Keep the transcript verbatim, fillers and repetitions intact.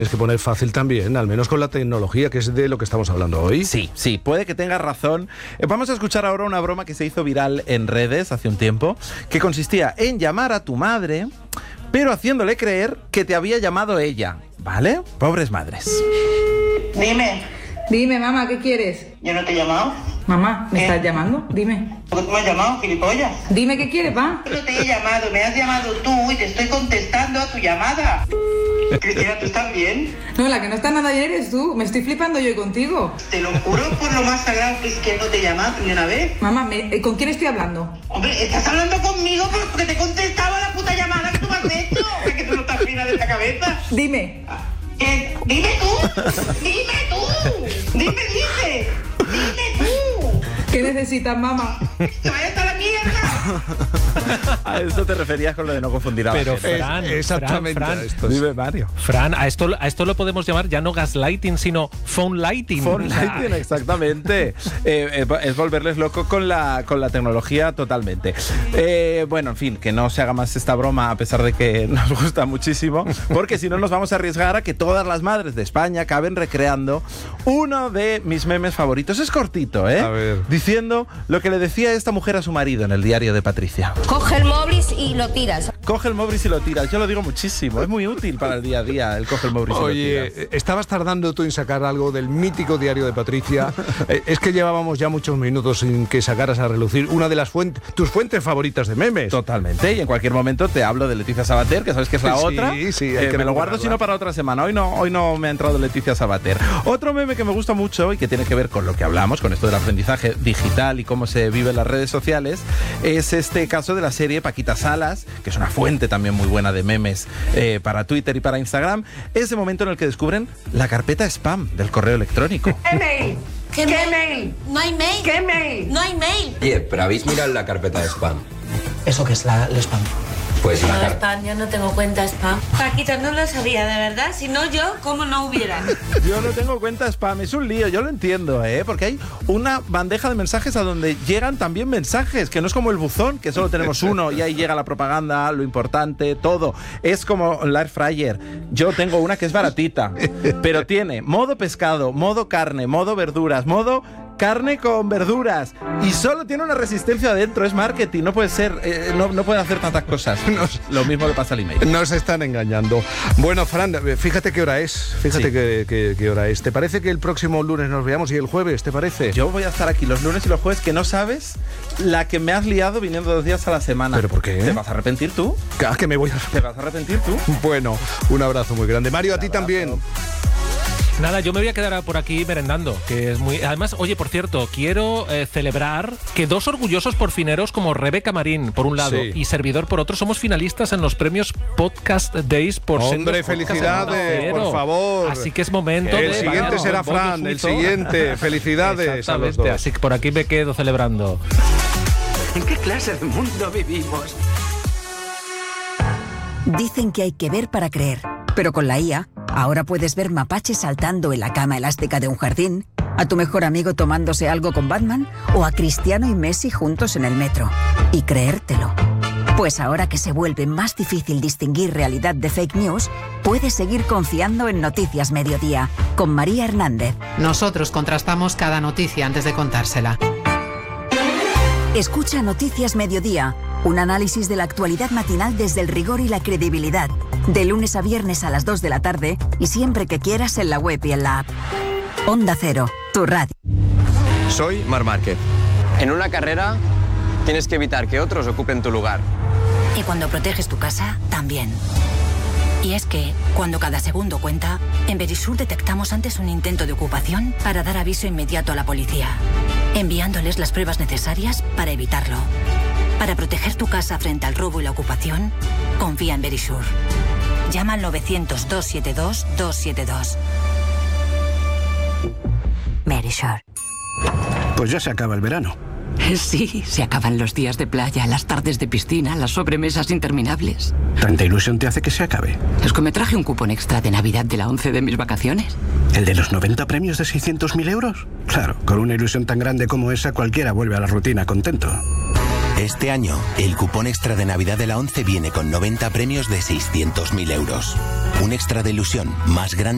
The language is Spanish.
Es que poner fácil también, al menos con la tecnología, que es de lo que estamos hablando hoy. Sí, sí, puede que tengas razón. Eh, vamos a escuchar ahora una broma que se hizo viral en redes hace un tiempo, que consistía en llamar a tu madre, pero haciéndole creer que te había llamado ella, ¿vale? Pobres madres. Dime. Dime, mamá, ¿qué quieres? Yo no te he llamado. Mamá, ¿me ¿Qué? estás llamando? Dime. ¿Por qué tú me has llamado, gilipollas? Dime qué quieres, pa. Yo no te he llamado, me has llamado tú y te estoy contestando a tu llamada. Cristina, ¿tú estás bien? No, la que no está nada bien eres tú. Me estoy flipando yo contigo. Te lo juro por lo más sagrado que es que no te he llamado ni una vez. Mamá, me- ¿con quién estoy hablando? Hombre, estás hablando conmigo porque te contestaba la puta llamada que tú me has hecho. Es que tú no estás fina de la cabeza. Dime. ¿Qué? Dime tú. Dime tú. Dime, dime. Dime tú. ¿Qué necesitas, mamá? ¡Que vayas a la mierda! A eso te referías con lo de no confundir a la Pero gente. Fran, Es- exactamente Fran, Fran, esto es- Vive Mario. Fran, a esto, a esto lo podemos llamar ya no gaslighting, sino phone lighting. Phone O sea, lighting, exactamente. Eh, eh, es volverles loco con la, con la tecnología totalmente. Eh, bueno, en fin, que no se haga más esta broma a pesar de que nos gusta muchísimo, porque si no nos vamos a arriesgar a que todas las madres de España acaben recreando uno de mis memes favoritos. Es cortito, ¿eh? A ver. Diciendo lo que le decía esta mujer a su marido en el diario de Patricia. Coge el móvil y lo tiras. Coge el móvil y lo tiras. Yo lo digo muchísimo. Es muy útil para el día a día el coge el móvil y lo Oye, tiras. estabas tardando tú en sacar algo del mítico diario de Patricia. Eh, es que llevábamos ya muchos minutos sin que sacaras a relucir una de las fuentes, tus fuentes favoritas de memes. Totalmente, y en cualquier momento te hablo de Leticia Sabater, que sabes que es la Sí, otra. sí, hay Eh, que me lo guardo recuperarla. si no para otra semana. Hoy no, hoy no me ha entrado Leticia Sabater. Otro meme que me gusta mucho y que tiene que ver con lo que hablamos, con esto del aprendizaje digital y cómo se vive en las redes sociales, es este caso de la serie Paquita Salas, que es una fuente también muy buena de memes eh, para Twitter y para Instagram. Ese momento en el que descubren la carpeta spam del correo electrónico. ¿Qué mail? ¿Qué, ¿Qué mail? mail? No hay mail. ¿Qué mail? No hay mail. Oye, pero habéis mirado la carpeta de spam. ¿Eso qué es la, el spam? Pues la No, carpeta. spam, yo no tengo cuenta spam. Paquita, no lo sabía, de verdad. Si no yo, ¿cómo no hubiera? Yo no tengo cuenta spam, es un lío, yo lo entiendo, ¿eh? Porque hay una bandeja de mensajes a donde llegan también mensajes, que no es como el buzón, que solo tenemos uno y ahí llega la propaganda, lo importante, todo. Es como la air fryer. Yo tengo una que es baratita, pero tiene modo pescado, modo carne, modo verduras, modo carne con verduras y solo tiene una resistencia adentro, es marketing, no puede ser, eh, no, no puede hacer tantas cosas. Lo mismo le pasa al email. Nos están engañando. Bueno, Fran, fíjate qué hora es. Fíjate Sí. qué, qué- qué hora es. ¿Te parece que el próximo lunes nos veamos y el jueves? ¿Te parece? Yo voy a estar aquí los lunes y los jueves, que no sabes la que me has liado viniendo dos días a la semana. ¿Pero por qué? ¿Te vas a arrepentir tú? Ah, que me voy a... ¿Te vas a arrepentir tú? Bueno, un abrazo muy grande. Mario, a ti también. Nada, yo me voy a quedar por aquí merendando, que es muy... Además, oye, por cierto, quiero eh, celebrar que dos orgullosos porfineros como Rebeca Marín, por un lado, Sí. y Servidor, por otro, somos finalistas en los premios Podcast Days por Hombre, Sendos Podcast felicidades, en Onda Cero. por favor. Así que es momento El de... siguiente vamos, será voto Fran, el suizo. siguiente. Felicidades a los Exactamente, dos. así que por aquí me quedo celebrando. ¿En qué clase de mundo vivimos? Dicen que hay que ver para creer, pero con la I A, ahora puedes ver mapaches saltando en la cama elástica de un jardín, a tu mejor amigo tomándose algo con Batman o a Cristiano y Messi juntos en el metro. Y creértelo. Pues ahora que se vuelve más difícil distinguir realidad de fake news, puedes seguir confiando en Noticias Mediodía, con María Hernández. Nosotros contrastamos cada noticia antes de contársela. Escucha Noticias Mediodía, un análisis de la actualidad matinal desde el rigor y la credibilidad. De lunes a viernes a las dos de la tarde y siempre que quieras en la web y en la app. Onda Cero, tu radio. Soy Marc Márquez. En una carrera tienes que evitar que otros ocupen tu lugar. Y cuando proteges tu casa, también. Y es que, cuando cada segundo cuenta, en Verisur detectamos antes un intento de ocupación para dar aviso inmediato a la policía, enviándoles las pruebas necesarias para evitarlo. Para proteger tu casa frente al robo y la ocupación, confía en Verisur. Llama al novecientos, doscientos setenta y dos, doscientos setenta y dos. Verisur. Pues ya se acaba el verano. Sí, se acaban los días de playa, las tardes de piscina, las sobremesas interminables. ¿Tanta ilusión te hace que se acabe? Es que me traje un cupón extra de Navidad de la once de mis vacaciones. ¿El de los noventa premios de seiscientos mil euros? Claro, con una ilusión tan grande como esa, cualquiera vuelve a la rutina contento. Este año, el cupón extra de Navidad de la once viene con noventa premios de seiscientos mil euros. Un extra de ilusión más grande